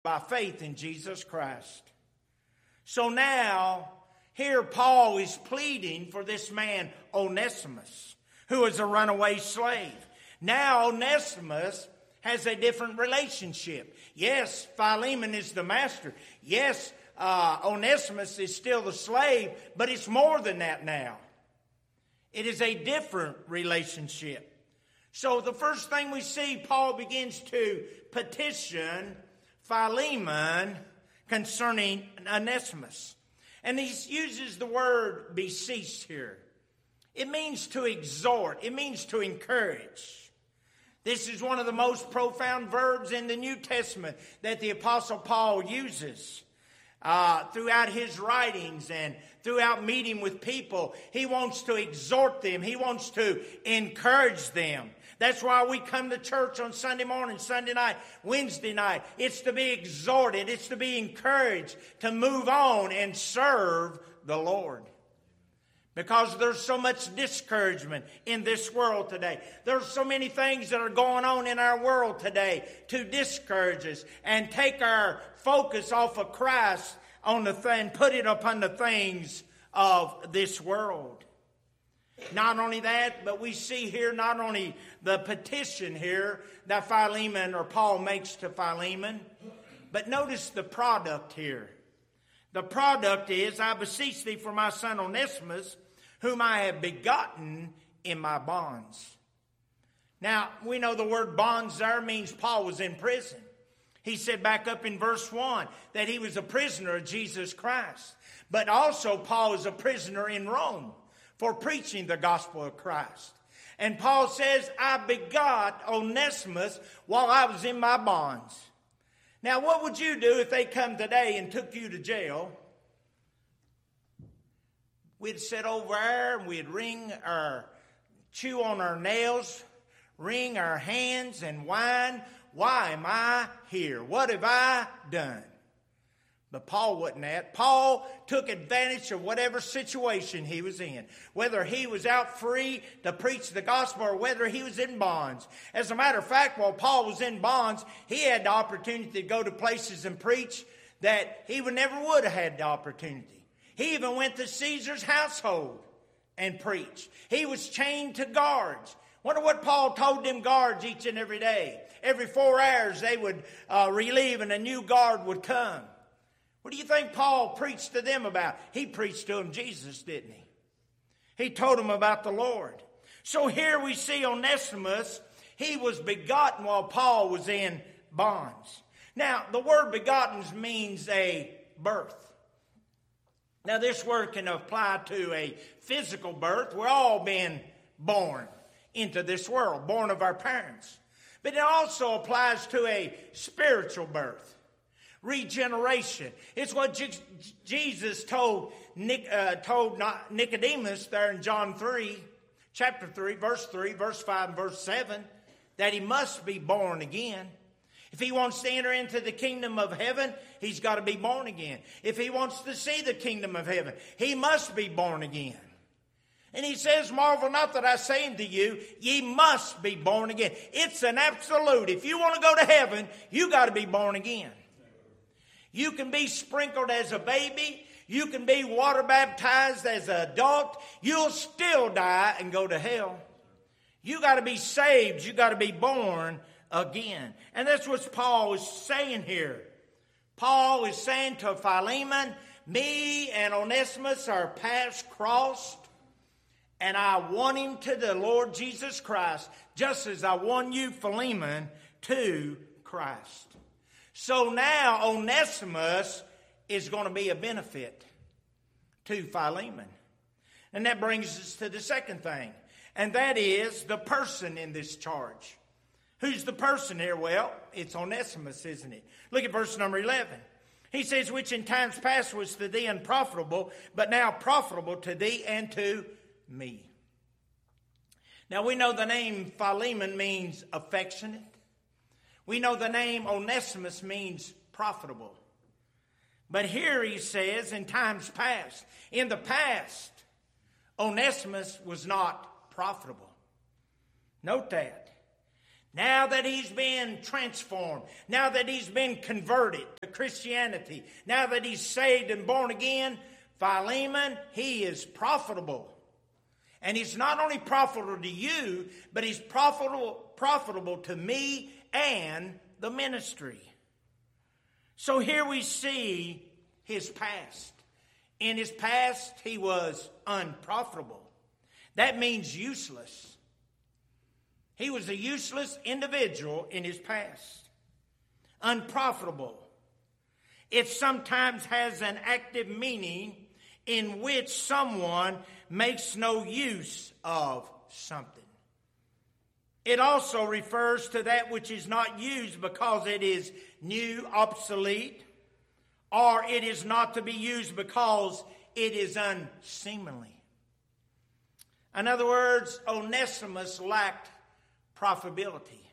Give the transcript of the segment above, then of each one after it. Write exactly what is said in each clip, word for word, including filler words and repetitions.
by faith in Jesus Christ. So now, here Paul is pleading for this man Onesimus, who is a runaway slave. Now Onesimus has a different relationship. Yes, Philemon is the master. Yes, uh, Onesimus is still the slave, but it's more than that now. It is a different relationship. So the first thing we see, Paul begins to petition Philemon concerning Onesimus. And he uses the word beseech here. It means to exhort. It means to encourage. This is one of the most profound verbs in the New Testament that the Apostle Paul uses. Uh, throughout his writings and throughout meeting with people, he wants to exhort them. He wants to encourage them. That's why we come to church on Sunday morning, Sunday night, Wednesday night. It's to be exhorted. It's to be encouraged to move on and serve the Lord. Because there's so much discouragement in this world today. There's so many things that are going on in our world today to discourage us and take our focus off of Christ on the thing, put it upon the things of this world. Not only that, but we see here not only the petition here that Philemon or Paul makes to Philemon, but notice the product here. The product is, I beseech thee for my son Onesimus, whom I have begotten in my bonds. Now, we know the word bonds there means Paul was in prison. He said back up in verse one that he was a prisoner of Jesus Christ. But also Paul is a prisoner in Rome for preaching the gospel of Christ. And Paul says, I begot Onesimus while I was in my bonds. Now, what would you do if they come today and took you to jail? We'd sit over there and we'd wring our, chew on our nails, wring our hands and whine, why am I here? What have I done? But Paul wasn't that. Paul took advantage of whatever situation he was in. Whether he was out free to preach the gospel or whether he was in bonds. As a matter of fact, while Paul was in bonds, he had the opportunity to go to places and preach that he would never would have had the opportunity. He even went to Caesar's household and preached. He was chained to guards. Wonder what Paul told them guards each and every day. Every four hours they would uh, relieve and a new guard would come. What do you think Paul preached to them about? He preached to them Jesus, didn't he? He told them about the Lord. So here we see Onesimus. He was begotten while Paul was in bonds. Now, the word begotten means a birth. Now, this word can apply to a physical birth. We're all being born into this world, born of our parents. But it also applies to a spiritual birth. Regeneration. It's what Je- Jesus told Nic- uh, told Nicodemus there in John three, chapter three, verse three, verse five, and verse seven, that he must be born again. If he wants to enter into the kingdom of heaven, he's got to be born again. If he wants to see the kingdom of heaven, he must be born again. And he says, marvel not that I say unto you, ye must be born again. It's an absolute. If you want to go to heaven, you got to be born again. You can be sprinkled as a baby. You can be water baptized as an adult. You'll still die and go to hell. You got to be saved. You got to be born again. And that's what Paul is saying here. Paul is saying to Philemon, me and Onesimus are paths crossed. And I won him to the Lord Jesus Christ, just as I won you, Philemon, to Christ. So now Onesimus is going to be a benefit to Philemon. And that brings us to the second thing. And that is the person in this charge. Who's the person here? Well, it's Onesimus, isn't it? Look at verse number eleven. He says, which in times past was to thee unprofitable, but now profitable to thee and to me. Now we know the name Philemon means affectionate. We know the name Onesimus means profitable. But here he says in times past. In the past, Onesimus was not profitable. Note that. Now that he's been transformed, now that he's been converted to Christianity, now that he's saved and born again, Philemon, he is profitable. And he's not only profitable to you, but he's profitable, profitable to me and the ministry. So here we see his past. In his past, he was unprofitable. That means useless. He was a useless individual in his past. Unprofitable. It sometimes has an active meaning in which someone makes no use of something. It also refers to that which is not used because it is new, obsolete, or it is not to be used because it is unseemly. In other words, Onesimus lacked profitability.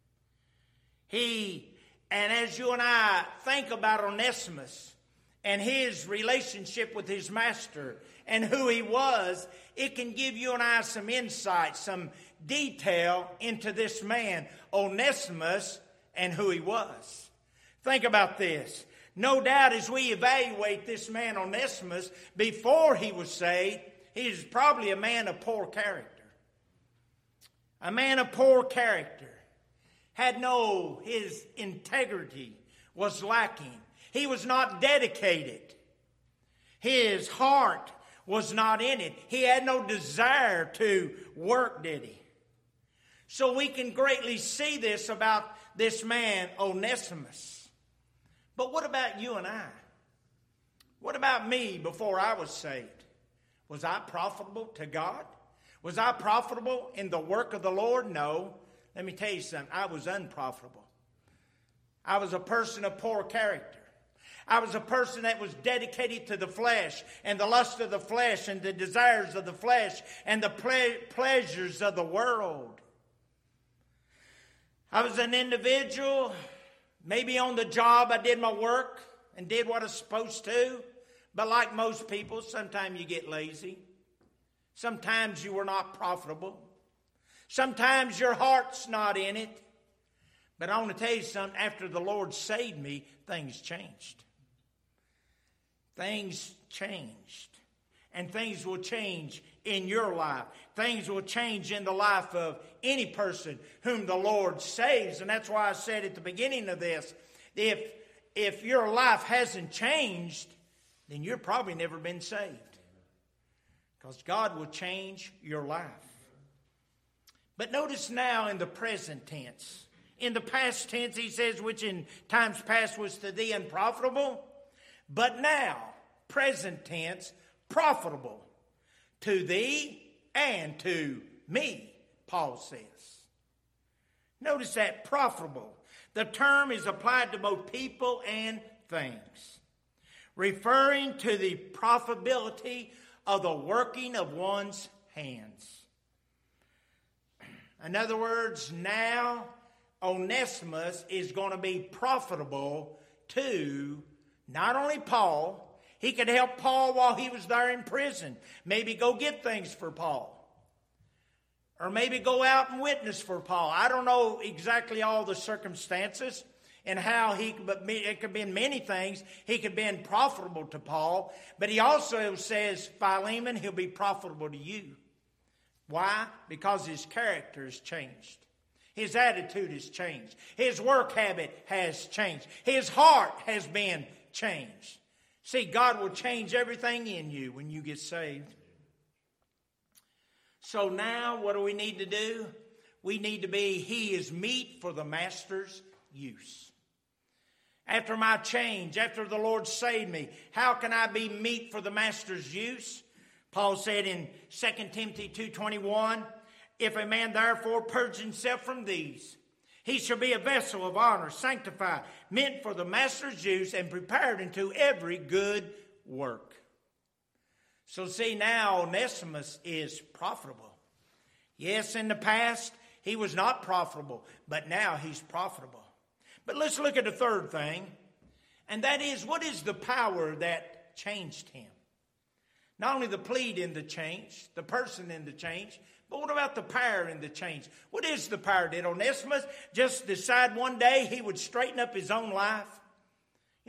He, and as you and I think about Onesimus and his relationship with his master and who he was, it can give you and I some insight, some detail into this man, Onesimus, and who he was. Think about this. No doubt as we evaluate this man Onesimus before he was saved, he is probably a man of poor character. A man of poor character. Had no, his integrity was lacking. He was not dedicated. His heart was not in it. He had no desire to work, did he? So we can greatly see this about this man, Onesimus. But what about you and I? What about me before I was saved? Was I profitable to God? Was I profitable in the work of the Lord? No. Let me tell you something. I was unprofitable. I was a person of poor character. I was a person that was dedicated to the flesh and the lust of the flesh and the desires of the flesh and the ple- pleasures of the world. I was an individual, maybe on the job I did my work and did what I was supposed to. But like most people, sometimes you get lazy. Sometimes you were not profitable. Sometimes your heart's not in it. But I want to tell you something. After the Lord saved me, things changed. Things changed. And things will change in your life. Things will change in the life of any person whom the Lord saves. And that's why I said at the beginning of this, if, if your life hasn't changed, then you've probably never been saved. Because God will change your life. But notice now in the present tense. In the past tense, he says, which in times past was to thee unprofitable. But now, present tense, profitable to thee and to me, Paul says. Notice that, profitable. The term is applied to both people and things, referring to the profitability of the working of one's hands. In other words, now Onesimus is going to be profitable to not only Paul. He could help Paul while he was there in prison. Maybe go get things for Paul. Or maybe go out and witness for Paul. I don't know exactly all the circumstances and how he, but it could be in many things. He could be profitable to Paul. But he also says, Philemon, he'll be profitable to you. Why? Because his character has changed. His attitude has changed. His work habit has changed. His heart has been changed. See, God will change everything in you when you get saved. So now, what do we need to do? We need to be, he is meat for the master's use. After my change, after the Lord saved me, how can I be meat for the master's use? Paul said in Second Timothy two twenty-one, if a man therefore purge himself from these, he shall be a vessel of honor, sanctified, meant for the master's use, and prepared unto every good work. So see, now Onesimus is profitable. Yes, in the past, he was not profitable, but now he's profitable. But let's look at the third thing, and that is, what is the power that changed him? Not only the plead in the change, the person in the change, but what about the power in the change? What is the power? Did Onesimus just decide one day he would straighten up his own life?